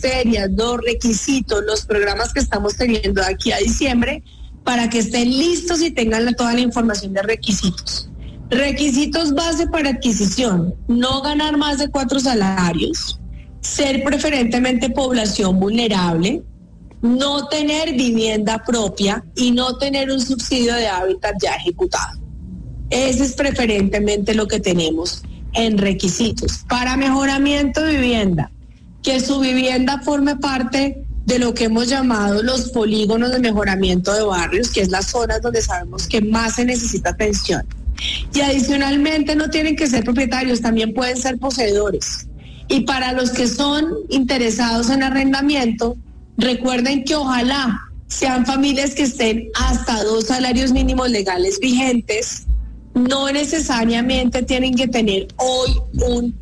ferias, los requisitos, los programas que estamos teniendo aquí a diciembre, para que estén listos y tengan toda la información de requisitos. Requisitos base para adquisición: no ganar más de 4 salarios, ser preferentemente población vulnerable, no tener vivienda propia y no tener un subsidio de hábitat ya ejecutado. Ese es preferentemente lo que tenemos en requisitos. Para mejoramiento de vivienda, que su vivienda forme parte de lo que hemos llamado los polígonos de mejoramiento de barrios, que es las zonas donde sabemos que más se necesita atención. Y adicionalmente no tienen que ser propietarios, también pueden ser poseedores. Y para los que son interesados en arrendamiento, recuerden que ojalá sean familias que estén hasta 2 salarios mínimos legales vigentes. No necesariamente tienen que tener hoy un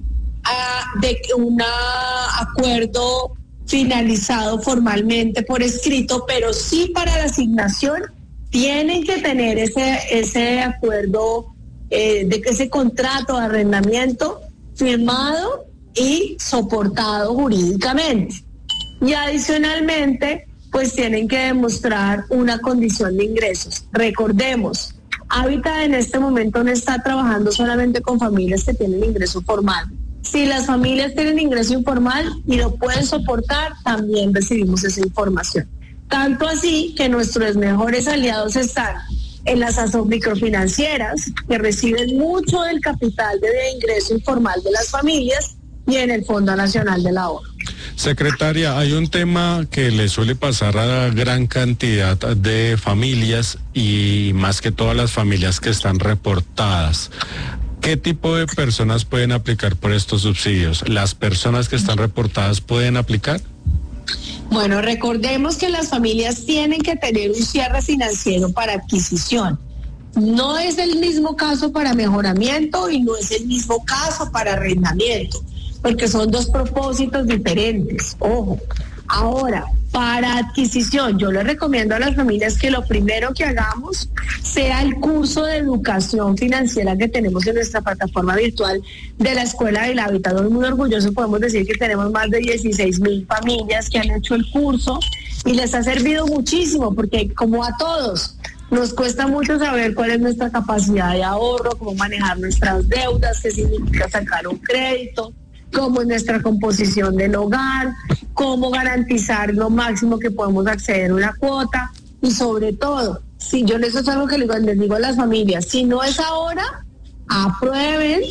acuerdo finalizado formalmente por escrito, pero sí para la asignación tienen que tener ese acuerdo, ese contrato de arrendamiento firmado y soportado jurídicamente. Y adicionalmente, pues tienen que demostrar una condición de ingresos. Recordemos, Hábitat en este momento no está trabajando solamente con familias que tienen ingreso formal. Si las familias tienen ingreso informal y lo pueden soportar, también recibimos esa información. Tanto así que nuestros mejores aliados están en las microfinancieras, que reciben mucho del capital de ingreso informal de las familias, y en el Fondo Nacional del Ahorro. Secretaria, hay un tema que le suele pasar a la gran cantidad de familias y más que todas las familias que están reportadas. ¿Qué tipo de personas pueden aplicar por estos subsidios? ¿Las personas que están reportadas pueden aplicar? Bueno, recordemos que las familias tienen que tener un cierre financiero para adquisición. No es el mismo caso para mejoramiento y no es el mismo caso para arrendamiento, porque son 2 propósitos diferentes. Ojo, ahora, para adquisición, yo les recomiendo a las familias que lo primero que hagamos sea el curso de educación financiera que tenemos en nuestra plataforma virtual de la Escuela del Hábitat. Muy orgulloso podemos decir que tenemos más de 16,000 familias que han hecho el curso y les ha servido muchísimo, porque como a todos, nos cuesta mucho saber cuál es nuestra capacidad de ahorro, cómo manejar nuestras deudas, qué significa sacar un crédito, cómo es nuestra composición del hogar, cómo garantizar lo máximo que podemos acceder a una cuota, y sobre todo, si yo eso es algo que les digo a las familias, si no es ahora, aprueben,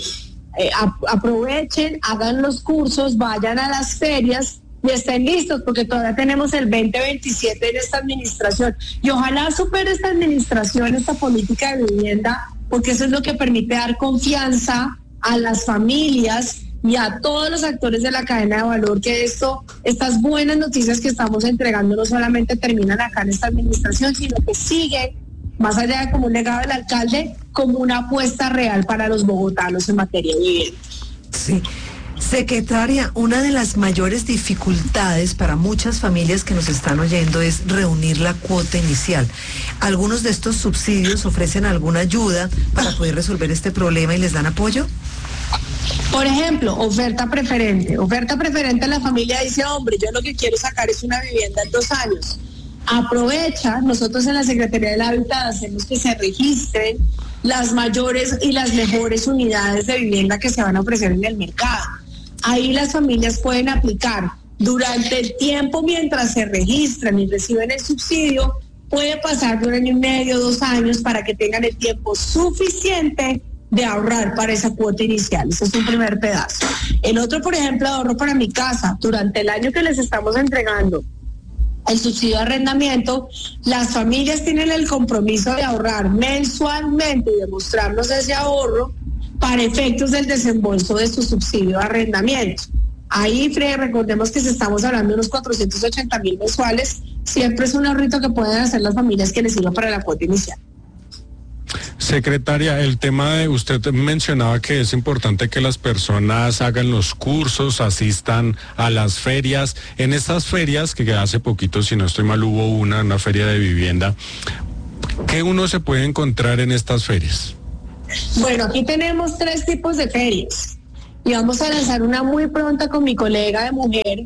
aprovechen, hagan los cursos, vayan a las ferias y estén listos, porque todavía tenemos el 2027 en esta administración, y ojalá supere esta administración esta política de vivienda, porque eso es lo que permite dar confianza a las familias y a todos los actores de la cadena de valor, que estas buenas noticias que estamos entregando no solamente terminan acá en esta administración, sino que siguen, más allá de como un legado del alcalde, como una apuesta real para los bogotanos en materia de vivienda. Sí. Secretaria, una de las mayores dificultades para muchas familias que nos están oyendo es reunir la cuota inicial. ¿Algunos de estos subsidios ofrecen alguna ayuda para poder resolver este problema y les dan apoyo? Por ejemplo, oferta preferente. Oferta preferente, la familia dice, hombre, yo lo que quiero sacar es una vivienda en 2 años. Aprovecha, nosotros en la Secretaría del Hábitat hacemos que se registren las mayores y las mejores unidades de vivienda que se van a ofrecer en el mercado. Ahí las familias pueden aplicar durante el tiempo mientras se registran y reciben el subsidio. Puede pasar de 1 año y medio, 2 años, para que tengan el tiempo suficiente de ahorrar para esa cuota inicial. Ese es un primer pedazo. El otro, por ejemplo, ahorro para mi casa. Durante el año que les estamos entregando el subsidio de arrendamiento, las familias tienen el compromiso de ahorrar mensualmente y demostrarnos ese ahorro para efectos del desembolso de su subsidio de arrendamiento. Ahí, Fred, recordemos que si estamos hablando de unos 480,000 mensuales, siempre es un ahorrito que pueden hacer las familias que les sirva para la cuota inicial. Secretaria, el tema de usted mencionaba que es importante que las personas hagan los cursos, asistan a las ferias. En estas ferias, que hace poquito, si no estoy mal, hubo una feria de vivienda, ¿qué uno se puede encontrar en estas ferias? Bueno, aquí tenemos 3 tipos de ferias y vamos a lanzar una muy pronta con mi colega de mujer,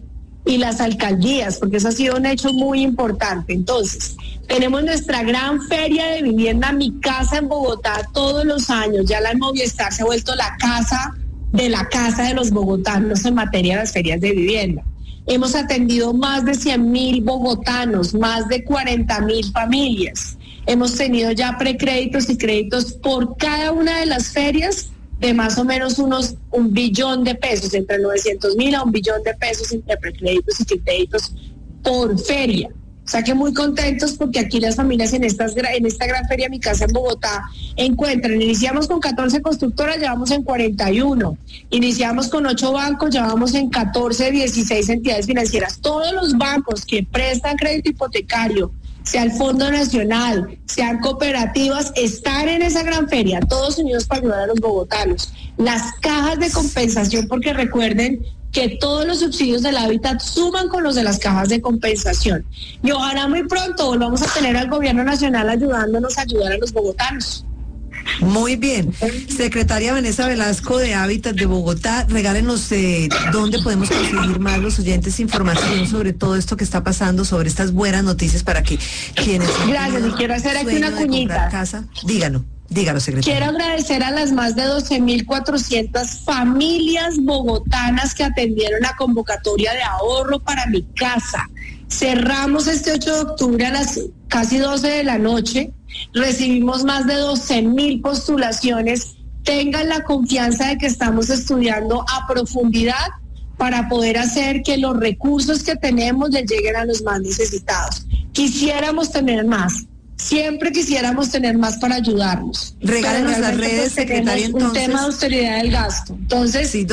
y las alcaldías, porque eso ha sido un hecho muy importante. Entonces, tenemos nuestra gran feria de vivienda, Mi Casa en Bogotá, todos los años. Ya la Movistar se ha vuelto la casa de los bogotanos en materia de las ferias de vivienda. Hemos atendido más de 100.000 bogotanos, más de 40.000 familias. Hemos tenido ya precréditos y créditos por cada una de las ferias de más o menos unos 1 billón de pesos, entre 900.000 a 1 billón de pesos entre precréditos y créditos por feria. O sea que muy contentos porque aquí las familias en esta gran feria Mi Casa en Bogotá encuentran. Iniciamos con 14 constructoras, ya vamos en 41. Iniciamos con 8 bancos, ya vamos en 14, 16 entidades financieras. Todos los bancos que prestan crédito hipotecario, sea el Fondo Nacional, sean cooperativas, están en esa gran feria, todos unidos para ayudar a los bogotanos. Las cajas de compensación, porque recuerden que todos los subsidios del hábitat suman con los de las cajas de compensación. Y ojalá muy pronto volvamos a tener al gobierno nacional ayudándonos a ayudar a los bogotanos. Muy bien. Secretaria Vanessa Velasco de Hábitat de Bogotá, regálenos dónde podemos conseguir más los oyentes información sobre todo esto que está pasando, sobre estas buenas noticias para que quienes... Gracias, y quiero hacer aquí una cuñita. Dígalo, secretaria. Quiero agradecer a las más de 12.400 familias bogotanas que atendieron la convocatoria de ahorro para Mi Casa. Cerramos este 8 de octubre a las casi 12 de la noche. Recibimos más de 12.000 postulaciones. Tengan la confianza de que estamos estudiando a profundidad para poder hacer que los recursos que tenemos les lleguen a los más necesitados. Quisiéramos tener más. Siempre quisiéramos tener más para ayudarnos. Regálenos las redes, secretaria, entonces. Un tema de austeridad del gasto. Entonces, sí,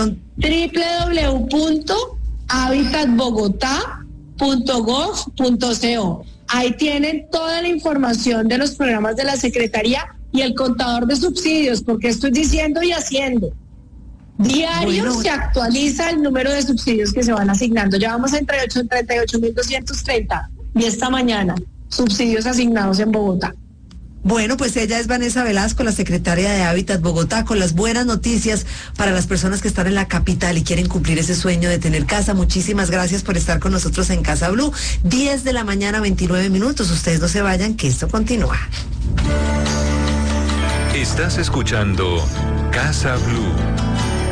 www.habitatbogotá.gov.co. Ahí tienen toda la información de los programas de la Secretaría y el contador de subsidios, porque estoy diciendo y haciendo. Diario se actualiza el número de subsidios que se van asignando. Ya vamos a 38.230 y esta mañana subsidios asignados en Bogotá. Bueno, pues ella es Vanessa Velasco, la secretaria de Hábitat Bogotá, con las buenas noticias para las personas que están en la capital y quieren cumplir ese sueño de tener casa. Muchísimas gracias por estar con nosotros en Casa Blue. 10 de la mañana, 29 minutos. Ustedes no se vayan, que esto continúa. Estás escuchando Casa Blue.